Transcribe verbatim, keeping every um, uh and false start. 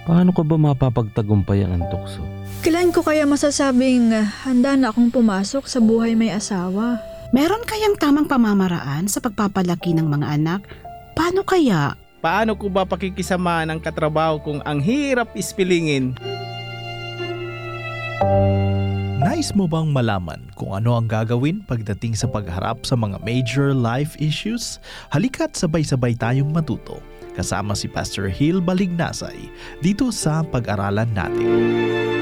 Paano ka ba mapapagtagumpay ang tukso? Kailan ko kaya masasabing ah, handa na akong pumasok sa buhay may asawa? Meron kayang tamang pamamaraan sa pagpapalaki ng mga anak? Paano kaya? Paano ko ba pakikisama ng katrabaho kung ang hirap ispilingin? Nais mo bang malaman kung ano ang gagawin pagdating sa pagharap sa mga major life issues? Halika't sabay-sabay tayong matuto kasama si Pastor Hill Balignasay dito sa Pag-aralan Natin.